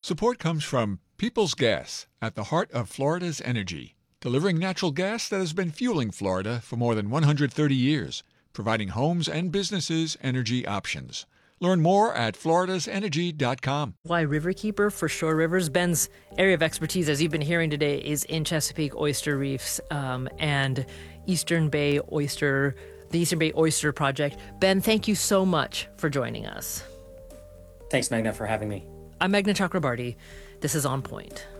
Support comes from Peoples Gas, at the heart of Florida's energy, delivering natural gas that has been fueling Florida for more than 130 years, providing homes and businesses energy options. Learn more at floridasenergy.com. Why Riverkeeper for Shore Rivers. Ben's area of expertise, as you've been hearing today, is in Chesapeake oyster reefs and Eastern Bay Oyster, the Eastern Bay Oyster Project. Ben, thank you so much for joining us. Thanks, Meghna, for having me. I'm Meghna Chakrabarty. This is On Point.